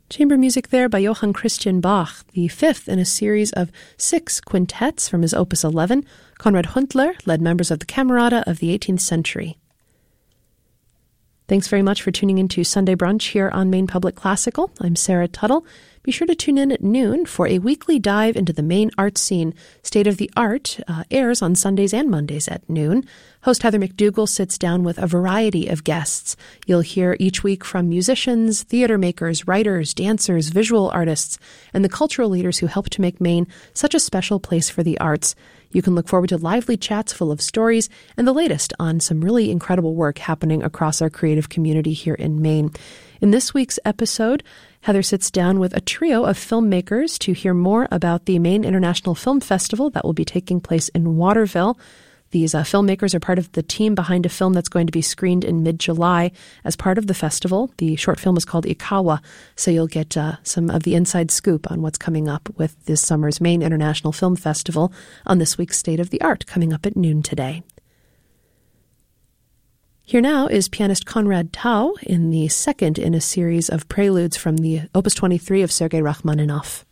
Chamber music there by Johann Christian Bach, the fifth in a series of 6 quintets from his Opus 11. Konrad Huntler led members of the Camerata of the 18th century. Thanks very much for tuning into Sunday Brunch here on Maine Public Classical. I'm Sarah Tuttle. Be sure to tune in at noon for a weekly dive into the Maine art scene. State of the Art airs on Sundays and Mondays at noon. Host Heather McDougall sits down with a variety of guests. You'll hear each week from musicians, theater makers, writers, dancers, visual artists, and the cultural leaders who help to make Maine such a special place for the arts. You can look forward to lively chats full of stories and the latest on some really incredible work happening across our creative community here in Maine. In this week's episode, Heather sits down with a trio of filmmakers to hear more about the Maine International Film Festival that will be taking place in Waterville. These filmmakers are part of the team behind a film that's going to be screened in mid-July as part of the festival. The short film is called Ikawa, so you'll get some of the inside scoop on what's coming up with this summer's Maine International Film Festival on this week's State of the Art, coming up at noon today. Here now is pianist Konrad Tau in the second in a series of preludes from the Opus 23 of Sergei Rachmaninoff.